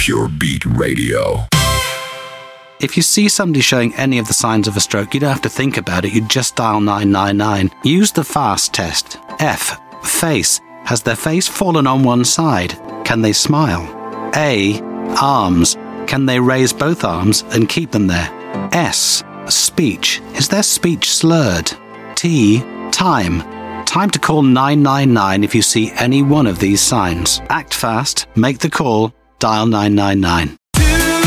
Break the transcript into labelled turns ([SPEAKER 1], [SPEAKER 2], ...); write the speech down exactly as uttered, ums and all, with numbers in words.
[SPEAKER 1] Pure Beat Radio.
[SPEAKER 2] If you see somebody showing any of the signs of a stroke, you don't have to think about it. You just dial nine nine nine. Use the FAST test. F. Face. Has their face fallen on one side? Can they smile? A. Arms. Can they raise both arms and keep them there? S. Speech. Is their speech slurred? T. Time. Time to call nine nine nine if you see any one of these signs. Act fast, make the call, dial nine nine nine.